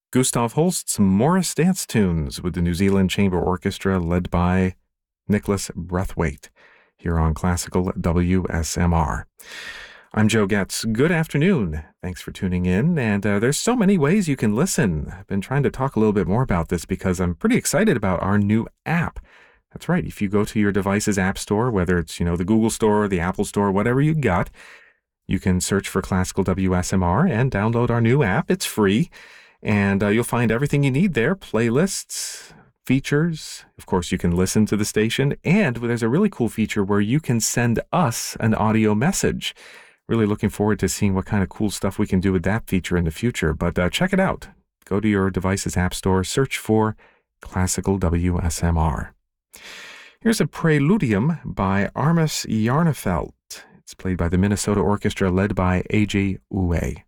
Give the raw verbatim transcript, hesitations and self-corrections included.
Gustav Holst's Morris Dance Tunes with the New Zealand Chamber Orchestra led by Nicholas Brathwaite here on Classical W S M R. I'm Joe Getz. Good afternoon. Thanks for tuning in. And uh, there's so many ways you can listen. I've been trying to talk a little bit more about this because I'm pretty excited about our new app. That's right. If you go to your device's app store, whether it's, you know, the Google Store, the Apple Store, whatever you got, you can search for Classical W S M R and download our new app. It's free. And uh, you'll find everything you need there, playlists, features. Of course, you can listen to the station. And there's a really cool feature where you can send us an audio message. Really looking forward to seeing what kind of cool stuff we can do with that feature in the future. But uh, check it out. Go to your device's app store, search for Classical W S M R. Here's a preludium by Armis Jarnefelt. It's played by the Minnesota Orchestra led by A J Uwe.